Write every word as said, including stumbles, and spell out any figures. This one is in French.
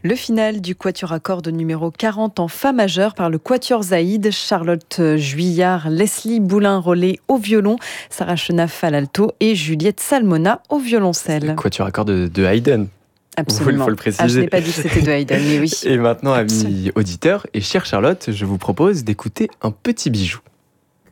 Le final du quatuor à cordes numéro quarante en fa majeur par le quatuor Zaïd, Charlotte Juillard, Leslie Boulin-Rollet au violon, Sarah Chenaf à l'alto et Juliette Salmona au violoncelle. Le quatuor à cordes de, de Haydn. Absolument. Il faut le préciser. Ah, je n'ai pas dit que c'était de Haydn, mais oui. Et maintenant, amis auditeurs et chère Charlotte, je vous propose d'écouter un petit bijou.